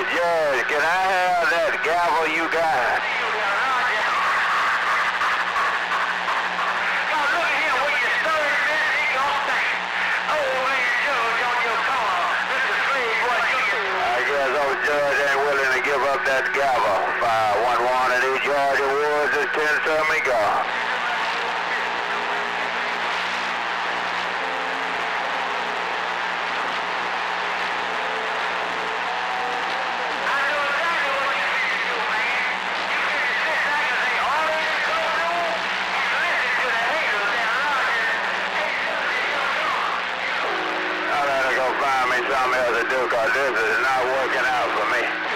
Judge, can I have that gavel you got? I guess old Judge ain't willing to give up that gavel. 511 at East Georgia Woods is 10-7 go. Find me something else to do, because this is not working out for me.